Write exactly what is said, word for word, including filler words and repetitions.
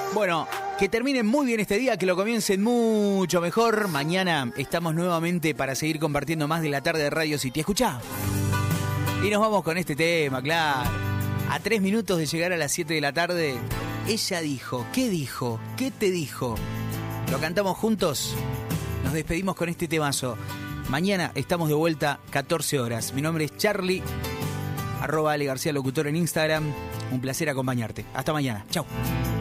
Bueno, que terminen muy bien este día, que lo comiencen mucho mejor. Mañana estamos nuevamente para seguir compartiendo más de la tarde de Radio City. Escuchá. Y nos vamos con este tema, claro. A tres minutos de llegar a las siete de la tarde, ella dijo, ¿qué dijo? ¿Qué te dijo? Lo cantamos juntos. Nos despedimos con este temazo. Mañana estamos de vuelta, catorce horas. Mi nombre es Charlie, arroba Ale García Locutor en Instagram. Un placer acompañarte. Hasta mañana. Chau.